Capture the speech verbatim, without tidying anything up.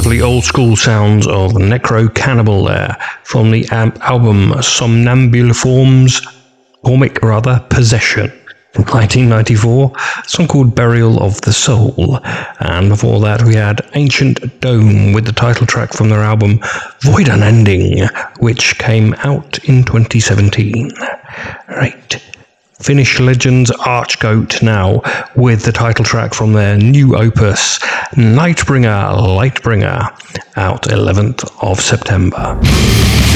wonderfully old school sounds of Necro Cannibal there from the amp album Somnambuliform's Formic rather Possession in nineteen ninety-four, a song called Burial of the Soul, and before that we had Ancient Dome with the title track from their album Void Unending, which came out in twenty seventeen. Right. Finnish legends Archgoat now with the title track from their new opus Nightbringer Lightbringer, out eleventh of September.